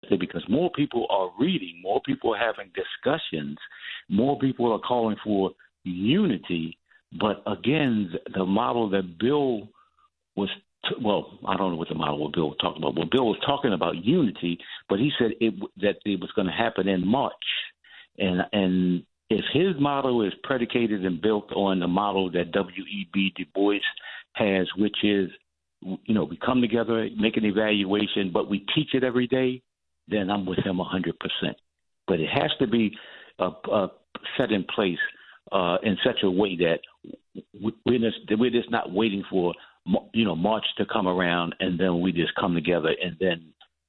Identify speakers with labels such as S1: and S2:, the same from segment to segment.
S1: shifted because more people are reading, more people are having discussions, more people are calling for unity. But again, the model that Bill was, I don't know what the model Bill was talking about. Well, Bill was talking about unity, but he said that it was going to happen in March. And if his model is predicated and built on the model that W.E.B. Du Bois has, which is, we come together, make an evaluation, but we teach it every day, then I'm with him 100%. But it has to be set in place in such a way that we're just not waiting for, March to come around and then we just come together and then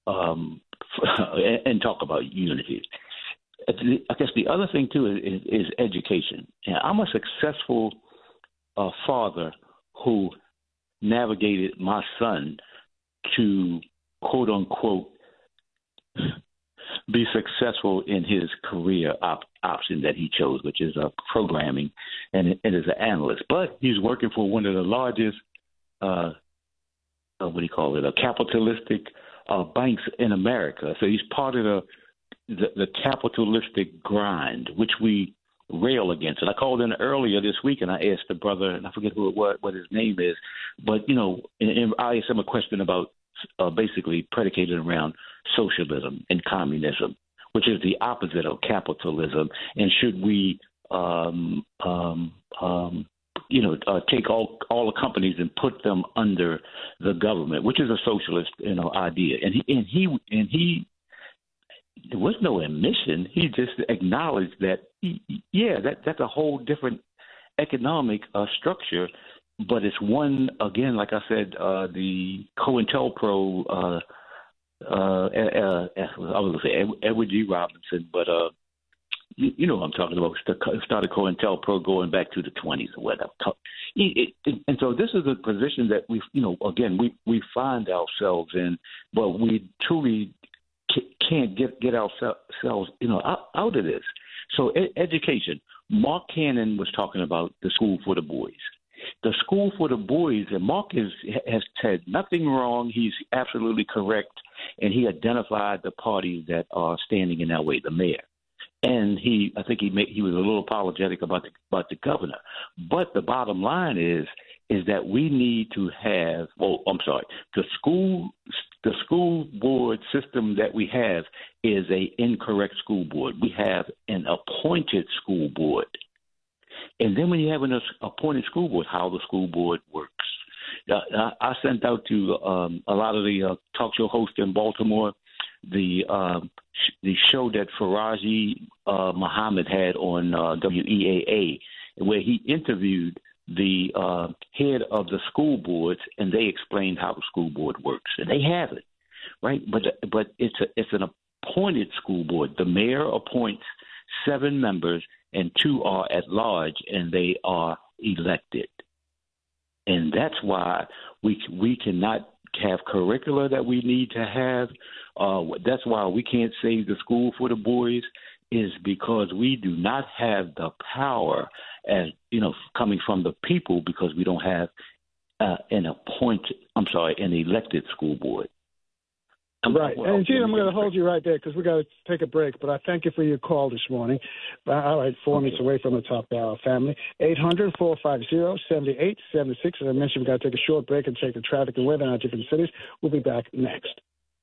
S1: and talk about unity. I guess the other thing, too, is education. And I'm a successful father who navigated my son to, quote unquote, be successful in his career option that he chose, which is programming and as an analyst. But he's working for one of the largest, capitalistic banks in America. So he's part of the capitalistic grind, which we rail against. And I called in earlier this week and I asked the brother, and I forget what his name is, but, and I asked him a question about basically predicated around socialism and communism, which is the opposite of capitalism. And should we, take all the companies and put them under the government, which is a socialist, idea. And he there was no admission. He just acknowledged that, that's a whole different economic structure, but it's one, again, like I said, the COINTELPRO, I was going to say Edward G. Robinson, but you know what I'm talking about. Started COINTELPRO going back to the 20s or whatever. And so this is a position that we find ourselves in, but we truly can't get ourselves out of this. So education. Mark Cannon was talking about the School for the Boys. The School for the Boys, and Mark has said nothing wrong. He's absolutely correct, and he identified the parties that are standing in that way, the mayor. And I think he was a little apologetic about the governor. But the bottom line is that we need to have, the school board system that we have is an incorrect school board. We have an appointed school board. And then when you have an appointed school board, how the school board works. I sent out to a lot of the talk show hosts in Baltimore the show that Faraji Muhammad had on WEAA, where he interviewed the head of the school boards, and they explained how the school board works, and they have it, right? But it's an appointed school board. The mayor appoints 7 members, and 2 are at large, and they are elected, and that's why we cannot have curricula that we need to have. That's why we can't save the School for the Boys, is because we do not have the power, as coming from the people, because we don't have an elected school board.
S2: Right. And, Gene, I'm going to hold you right there because we got to take a break. But I thank you for your call this morning. All right, 4 minutes away from the Top Hour family. 800-450-7876. As I mentioned, we've got to take a short break and check the traffic and weather in our different cities. We'll be back next.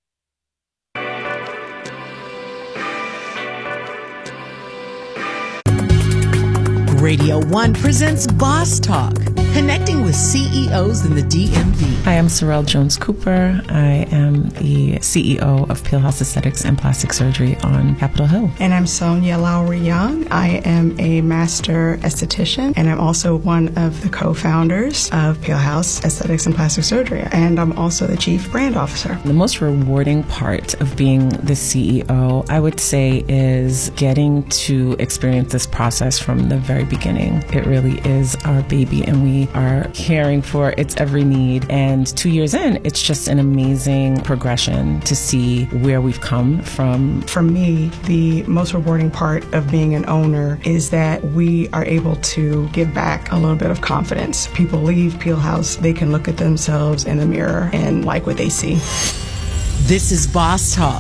S3: Radio 1 presents Boss Talk, connecting with CEOs in the DMV.
S4: Hi, I'm Sorrell Jones-Cooper. I am the CEO of Peel House Aesthetics and Plastic Surgery on Capitol Hill.
S5: And I'm Sonia Lowry-Young. I am a master esthetician, and I'm also one of the co-founders of Peel House Aesthetics and Plastic Surgery. And I'm also the chief brand officer.
S4: The most rewarding part of being the CEO, I would say, is getting to experience this process from the very beginning. It really is our baby, and we are caring for its every need. And 2 years in, it's just an amazing progression to see where we've come from.
S5: For me, the most rewarding part of being an owner is that we are able to give back a little bit of confidence. People leave Peel House, they can look at themselves in the mirror and like what they see.
S3: This is Boss Talk,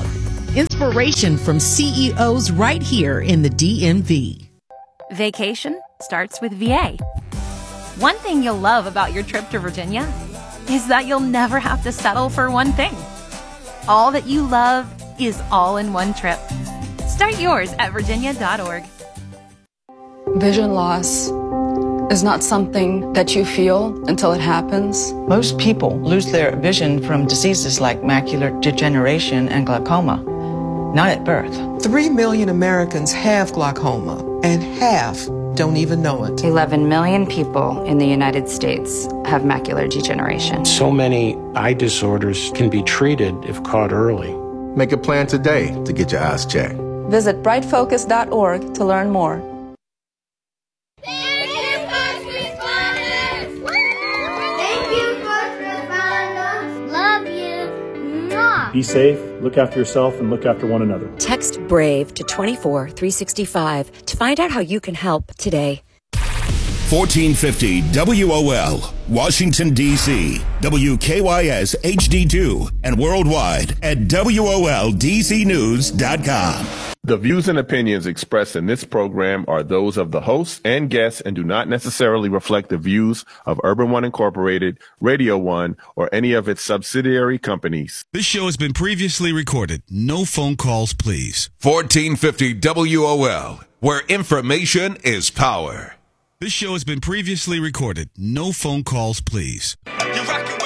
S3: Inspiration from CEOs right here in the DMV.
S6: Vacation starts with VA. One thing you'll love about your trip to Virginia is that you'll never have to settle for one thing. All that you love is all in one trip. Start yours at virginia.org.
S7: Vision loss is not something that you feel until it happens.
S8: Most people lose their vision from diseases like macular degeneration and glaucoma, not at birth.
S9: 3 million Americans have glaucoma, and half don't even know it.
S10: 11 million people in the United States have macular degeneration.
S11: So many eye disorders can be treated if caught early.
S12: Make a plan today to get your eyes checked.
S7: Visit brightfocus.org to learn more.
S13: Thank you, first responders! Thank you, first responders! Love you! Mwah.
S14: Be safe, look after yourself, and look after one another.
S15: Text BRAVE to 24365 to find out how you can help today.
S16: 1450 WOL, Washington, D.C., WKYS HD2, and worldwide at WOLDCnews.com.
S17: The views and opinions expressed in this program are those of the hosts and guests and do not necessarily reflect the views of Urban One Incorporated, Radio One, or any of its subsidiary companies.
S18: This show has been previously recorded. No phone calls, please.
S16: 1450 WOL, where information is power.
S18: This show has been previously recorded. No phone calls, please.
S19: You're rocking